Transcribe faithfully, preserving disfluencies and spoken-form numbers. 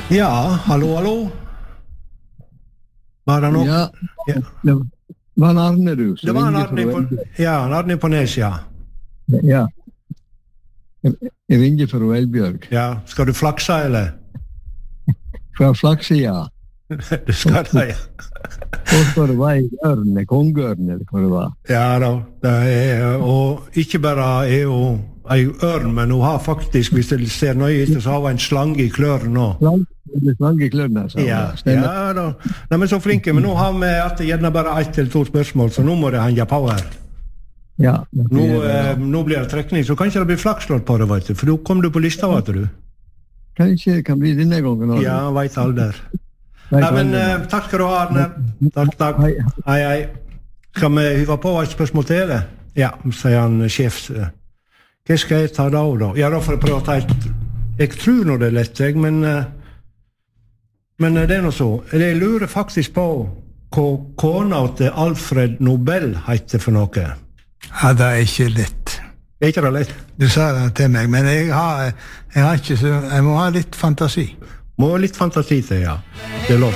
Ja, hallo, hallo. Var det noe? Ja, Ja. det var en Arne du. Det var en Arne på, ja, en Arne på Nes, ja. Ja. Jeg ringer for Elbjørg. Ja, skal du flakse, eller? Fra flakse, ja. Du skal det, ja. Og så det var en ørn, kongørn, eller hva det var. Ja da, det er, og ikke bare er hun en ørn, men hun har faktisk, hvis du ser nøye etter, så har hun en slange i kløren nå. Slange i kløren, altså. Ja, ja da. Nei, men så flinke, men nå har vi at gjerne bare ett eller to spørsmål, så nå må det henge på her. Ja. Nå, eh, nå blir det trekning, så kanskje det blir flakslått på det, vet du, for nå kom du på lista, vet du. Kanskje det kan bli denne gangen. Arne. Ja, vet aldri. Nei, men eh, takk skal du ha, Arne. Takk, takk. Hei. Hei, hei. Skal vi hyve på et spørsmål til det? Ja, sier han sjef. Hva skal jeg ta da, da? Ja, da får jeg prøve å ta et... Jeg tror nå det er lett, jeg, men... Men det er noe så. Jeg lurer faktisk på hva kona til Alfred Nobel heter for noe. Ja, det er ikke lett. Er ikke det lett? Du sa det til meg, men jeg har, jeg har ikke så... Jeg må ha litt fantasi. Må ha litt fantasi til, ja. Det er lov.